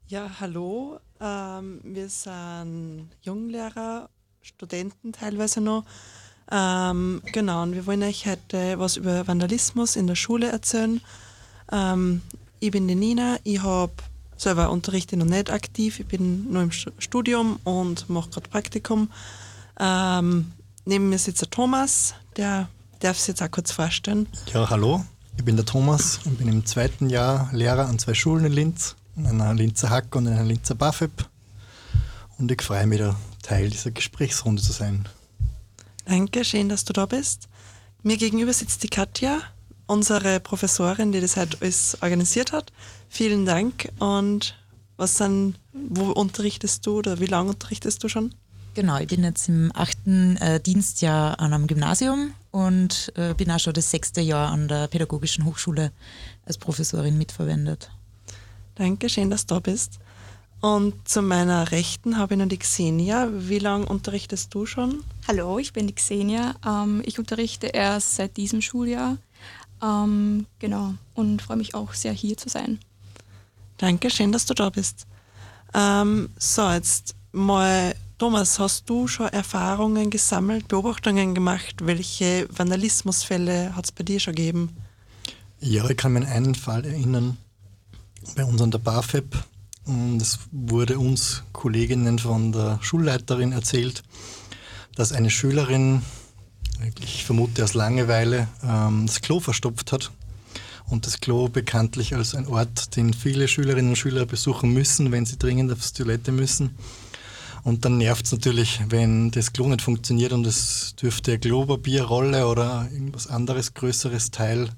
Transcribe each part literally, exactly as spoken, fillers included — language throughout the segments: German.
Ja, hallo. Ähm, wir sind Junglehrer, Studenten teilweise noch. Ähm, genau, und wir wollen euch heute was über Vandalismus in der Schule erzählen. Ähm, ich bin die Nina, ich habe selber unterrichte noch nicht aktiv, ich bin nur im Stu- Studium und mache gerade Praktikum. Ähm, Neben mir sitzt der Thomas, der darf sich jetzt auch kurz vorstellen. Ja, hallo, ich bin der Thomas und bin im zweiten Jahr Lehrer an zwei Schulen in Linz, in einer Linzer Hack und einer Linzer BAföG. Und ich freue mich, da Teil dieser Gesprächsrunde zu sein. Danke, schön, dass du da bist. Mir gegenüber sitzt die Katja, unsere Professorin, die das heute alles organisiert hat. Vielen Dank. Und was dann, wo unterrichtest du oder wie lange unterrichtest du schon? Genau, ich bin jetzt im achten äh, Dienstjahr an einem Gymnasium und äh, bin auch schon das sechste Jahr an der Pädagogischen Hochschule als Professorin mitverwendet. Danke, schön, dass du da bist. Und zu meiner Rechten habe ich noch die Xenia. Wie lange unterrichtest du schon? Hallo, ich bin die Xenia. Ähm, ich unterrichte erst seit diesem Schuljahr. Ähm, genau, und freue mich auch sehr, hier zu sein. Danke, schön, dass du da bist. Ähm, so, jetzt mal, Thomas, hast du schon Erfahrungen gesammelt, Beobachtungen gemacht? Welche Vandalismusfälle hat es bei dir schon gegeben? Ja, ich kann mich an einen Fall erinnern, bei uns an der BAföG. Es wurde uns Kolleginnen von der Schulleiterin erzählt, dass eine Schülerin, ich vermute aus Langeweile, das Klo verstopft hat. Und das Klo bekanntlich als ein Ort, den viele Schülerinnen und Schüler besuchen müssen, wenn sie dringend aufs Toilette müssen. Und dann nervt es natürlich, wenn das Klo nicht funktioniert und es dürfte eine Klopapierrolle oder irgendwas anderes, größeres Teil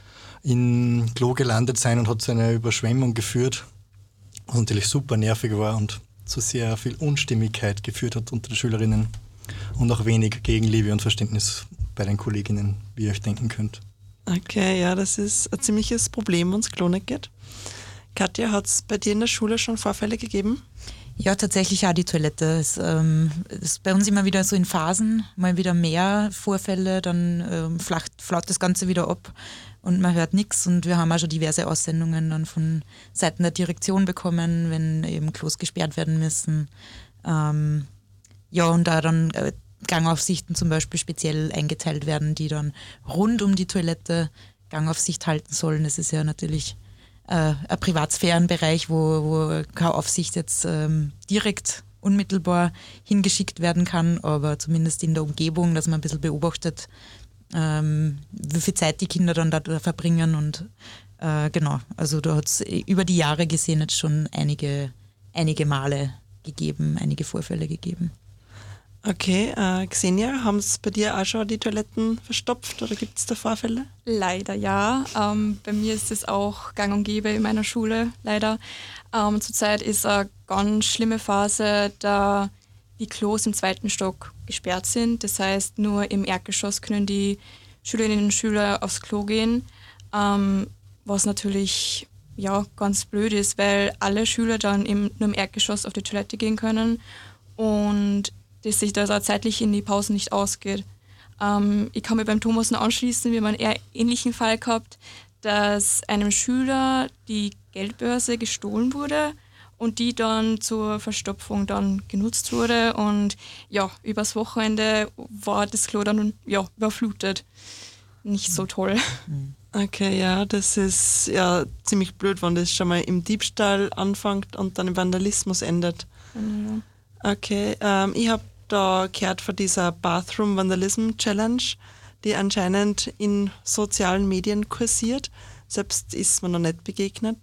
im Klo gelandet sein und hat zu einer Überschwemmung geführt, was natürlich super nervig war und zu sehr viel Unstimmigkeit geführt hat unter den Schülerinnen und auch wenig Gegenliebe und Verständnis bei den Kolleginnen, wie ihr euch denken könnt. Okay, ja, das ist ein ziemliches Problem, wenn es Klo nicht geht. Katja, hat es bei dir in der Schule schon Vorfälle gegeben? Ja, tatsächlich auch die Toilette. Es ähm, ist bei uns immer wieder so in Phasen, mal wieder mehr Vorfälle, dann ähm, flacht, flaut das Ganze wieder ab und man hört nichts. Und wir haben auch schon diverse Aussendungen dann von Seiten der Direktion bekommen, wenn eben Klos gesperrt werden müssen. Ähm, ja, und da dann äh, Gangaufsichten zum Beispiel speziell eingeteilt werden, die dann rund um die Toilette Gangaufsicht halten sollen. Das ist ja natürlich äh, ein Privatsphärenbereich, wo, wo keine Aufsicht jetzt ähm, direkt unmittelbar hingeschickt werden kann, aber zumindest in der Umgebung, dass man ein bisschen beobachtet, ähm, wie viel Zeit die Kinder dann da verbringen. Und äh, genau, also da hat es über die Jahre gesehen jetzt schon einige, einige Male gegeben, einige Vorfälle gegeben. Okay, äh, Xenia, haben es bei dir auch schon die Toiletten verstopft oder gibt es da Vorfälle? Leider ja. Ähm, bei mir ist es auch gang und gäbe in meiner Schule, leider. Ähm, zurzeit ist eine ganz schlimme Phase, da die Klos im zweiten Stock gesperrt sind. Das heißt, nur im Erdgeschoss können die Schülerinnen und Schüler aufs Klo gehen, ähm, was natürlich ja, ganz blöd ist, weil alle Schüler dann im, nur im Erdgeschoss auf die Toilette gehen können und dass sich das auch zeitlich in die Pausen nicht ausgeht. Ähm, ich kann mir beim Thomas noch anschließen, wir haben einen eher ähnlichen Fall gehabt, dass einem Schüler die Geldbörse gestohlen wurde und die dann zur Verstopfung dann genutzt wurde und ja, übers Wochenende war das Klo dann ja, überflutet. Nicht so toll. Okay, ja, das ist ja ziemlich blöd, wenn das schon mal im Diebstahl anfängt und dann im Vandalismus endet. Mhm. Okay, ähm, ich habe da gehört von dieser Bathroom Vandalism Challenge, die anscheinend in sozialen Medien kursiert. Selbst ist mir noch nicht begegnet.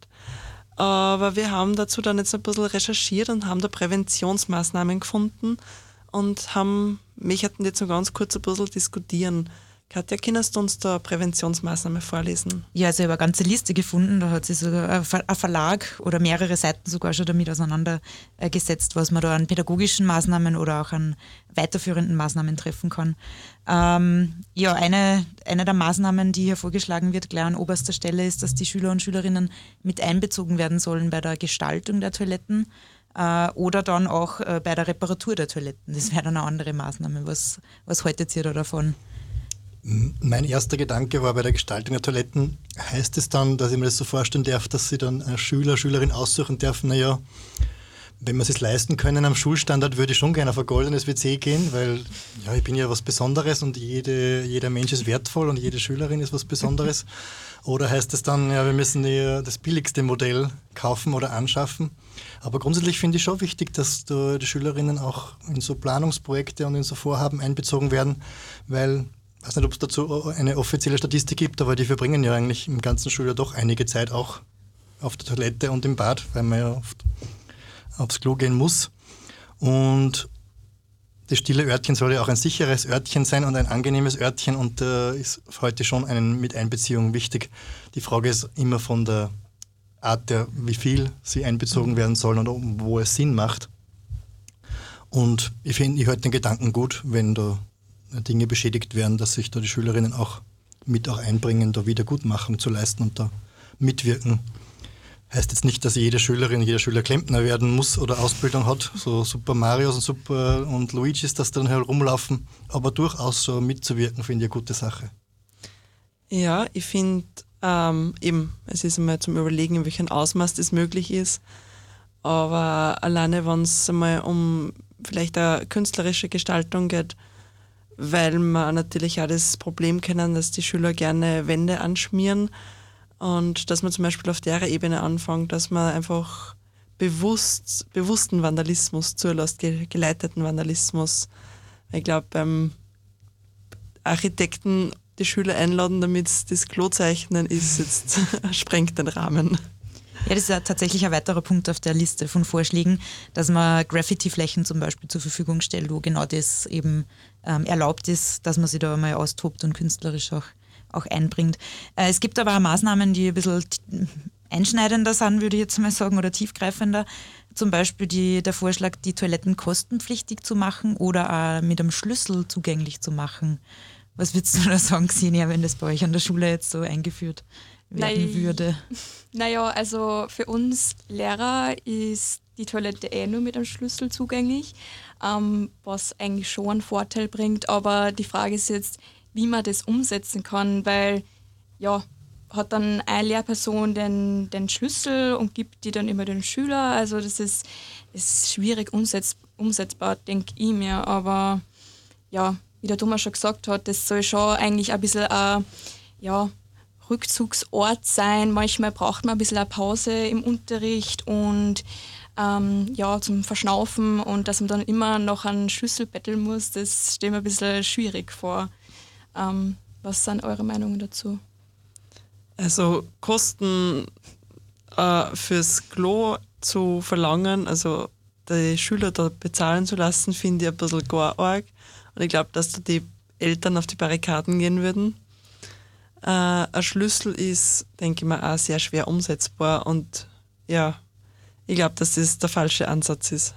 Aber wir haben dazu dann jetzt ein bisschen recherchiert und haben da Präventionsmaßnahmen gefunden und haben, möchten jetzt noch ganz kurz ein bisschen diskutieren. Katja, kannst du uns da eine Präventionsmaßnahme vorlesen? Ja, also ich habe eine ganze Liste gefunden, da hat sich sogar ein Ver- ein Verlag oder mehrere Seiten sogar schon damit auseinandergesetzt, was man da an pädagogischen Maßnahmen oder auch an weiterführenden Maßnahmen treffen kann. Ähm, ja, eine, eine der Maßnahmen, die hier vorgeschlagen wird, gleich an oberster Stelle, ist, dass die Schüler und Schülerinnen mit einbezogen werden sollen bei der Gestaltung der Toiletten äh, oder dann auch äh, bei der Reparatur der Toiletten. Das wäre dann eine andere Maßnahme. Was, was haltet ihr da davon? Mein erster Gedanke war bei der Gestaltung der Toiletten, heißt es dann, dass ich mir das so vorstellen darf, dass sie dann ein Schüler, Schülerin aussuchen darf, naja, wenn wir es leisten können am Schulstandard, würde ich schon gerne auf ein goldenes W C gehen, weil ja, ich bin ja was Besonderes und jede, jeder Mensch ist wertvoll und jede Schülerin ist was Besonderes. Oder heißt es dann, ja, wir müssen eher das billigste Modell kaufen oder anschaffen? Aber grundsätzlich finde ich schon wichtig, dass da die Schülerinnen auch in so Planungsprojekte und in so Vorhaben einbezogen werden, weil ich weiß nicht, ob es dazu eine offizielle Statistik gibt, aber die verbringen ja eigentlich im ganzen Schuljahr doch einige Zeit auch auf der Toilette und im Bad, weil man ja oft aufs Klo gehen muss. Und das stille Örtchen soll ja auch ein sicheres Örtchen sein und ein angenehmes Örtchen und da äh, ist heute schon eine Miteinbeziehung wichtig. Die Frage ist immer von der Art, der, wie viel sie einbezogen werden sollen und wo es Sinn macht. Und ich finde, ich halte den Gedanken gut, wenn da Dinge beschädigt werden, dass sich da die Schülerinnen auch mit auch einbringen, da Wiedergutmachung zu leisten und da mitwirken. Heißt jetzt nicht, dass jede Schülerin, jeder Schüler Klempner werden muss oder Ausbildung hat, so Super Marios und Super und Luigis, dass dann halt rumlaufen, aber durchaus so mitzuwirken, finde ich eine gute Sache. Ja, ich finde ähm, eben, es ist einmal zum Überlegen, in welchem Ausmaß das möglich ist, aber alleine, wenn es einmal um vielleicht eine künstlerische Gestaltung geht, weil man natürlich auch das Problem kennen, dass die Schüler gerne Wände anschmieren und dass man zum Beispiel auf der Ebene anfängt, dass man einfach bewusst, bewussten Vandalismus zulässt, ge- geleiteten Vandalismus. Ich glaube, beim Architekten die Schüler einladen, damit das Klo zeichnen ist, jetzt sprengt den Rahmen. Ja, das ist ja tatsächlich ein weiterer Punkt auf der Liste von Vorschlägen, dass man Graffiti-Flächen zum Beispiel zur Verfügung stellt, wo genau das eben ähm, erlaubt ist, dass man sich da mal austobt und künstlerisch auch, auch einbringt. Äh, es gibt aber auch Maßnahmen, die ein bisschen t- einschneidender sind, würde ich jetzt mal sagen, oder tiefgreifender. Zum Beispiel die, der Vorschlag, die Toiletten kostenpflichtig zu machen oder auch mit einem Schlüssel zugänglich zu machen. Was würdest du da sagen, Xenia, wenn das bei euch an der Schule jetzt so eingeführt werden Nein. würde? Naja, also für uns Lehrer ist die Toilette eh nur mit einem Schlüssel zugänglich, ähm, was eigentlich schon einen Vorteil bringt. Aber die Frage ist jetzt, wie man das umsetzen kann, weil ja, hat dann eine Lehrperson den, den Schlüssel und gibt die dann immer den Schüler. Also das ist, ist schwierig umsetz, umsetzbar, denke ich mir. Aber ja, wie der Thomas schon gesagt hat, das soll schon eigentlich ein bisschen ein ja, Rückzugsort sein. Manchmal braucht man ein bisschen eine Pause im Unterricht und ähm, ja, zum Verschnaufen und dass man dann immer noch einen Schlüssel betteln muss, das stelle mir ein bisschen schwierig vor. Ähm, was sind eure Meinungen dazu? Also Kosten äh, fürs Klo zu verlangen, also die Schüler da bezahlen zu lassen, finde ich ein bisschen gar arg. Und ich glaube, dass da die Eltern auf die Barrikaden gehen würden. Äh, ein Schlüssel ist, denke ich mal, auch sehr schwer umsetzbar und ja, ich glaube, dass das der falsche Ansatz ist.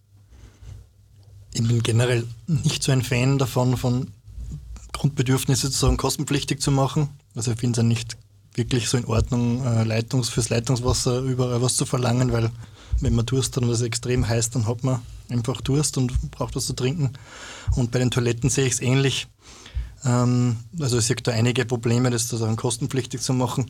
Ich bin generell nicht so ein Fan davon, von Grundbedürfnisse sozusagen kostenpflichtig zu machen. Also ich finde es ja nicht wirklich so in Ordnung, äh, Leitungs, fürs Leitungswasser überall was zu verlangen, weil wenn man Durst hat und es extrem heiß, dann hat man einfach Durst und braucht was zu trinken. Und bei den Toiletten sehe ich es ähnlich. Ähm, also ich sehe da einige Probleme, das sozusagen kostenpflichtig zu machen.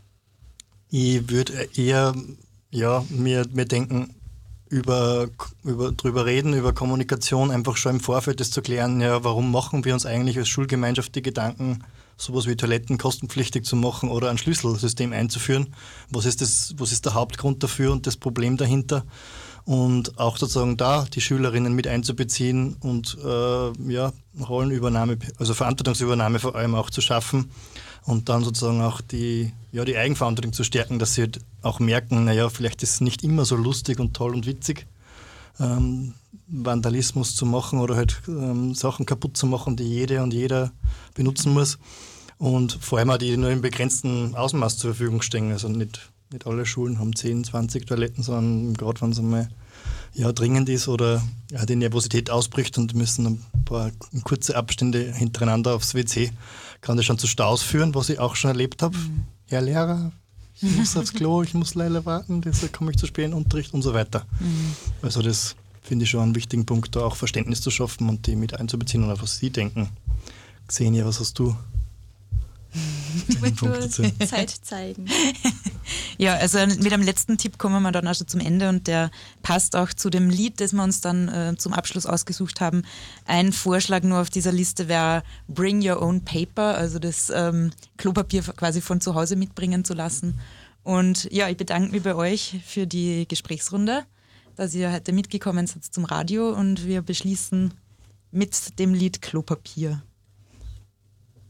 Ich würde eher ja, mir, mir denken, über, über, drüber reden, über Kommunikation, einfach schon im Vorfeld das zu klären, ja, warum machen wir uns eigentlich als Schulgemeinschaft die Gedanken, sowas wie Toiletten kostenpflichtig zu machen oder ein Schlüsselsystem einzuführen. Was ist, das, was ist der Hauptgrund dafür und das Problem dahinter? Und auch sozusagen da die Schülerinnen mit einzubeziehen und äh, ja, Rollenübernahme, also Verantwortungsübernahme vor allem auch zu schaffen und dann sozusagen auch die, ja, die Eigenverantwortung zu stärken, dass sie halt auch merken, naja, vielleicht ist es nicht immer so lustig und toll und witzig, ähm, Vandalismus zu machen oder halt ähm, Sachen kaputt zu machen, die jede und jeder benutzen muss. Und vor allem auch die nur im begrenzten Ausmaß zur Verfügung stehen. Also nicht, nicht alle Schulen haben zehn, zwanzig Toiletten, sondern gerade wenn es einmal ja, dringend ist oder ja, die Nervosität ausbricht und müssen ein paar kurze Abstände hintereinander aufs W C, kann das schon zu Staus führen, was ich auch schon erlebt habe. Mhm. Herr Lehrer, ich muss aufs Klo, ich muss leider warten, deshalb komme ich zu spät in den Unterricht und so weiter. Mhm. Also das finde ich schon einen wichtigen Punkt, da auch Verständnis zu schaffen und die mit einzubeziehen und auf was sie denken. Xenia, was hast du? Ich würde nur Zeit zeigen. Ja, also mit dem letzten Tipp kommen wir dann also zum Ende und der passt auch zu dem Lied, das wir uns dann äh, zum Abschluss ausgesucht haben. Ein Vorschlag nur auf dieser Liste wäre Bring Your Own Paper, also das ähm, Klopapier quasi von zu Hause mitbringen zu lassen. Und ja, ich bedanke mich bei euch für die Gesprächsrunde, dass ihr heute mitgekommen seid zum Radio und wir beschließen mit dem Lied Klopapier.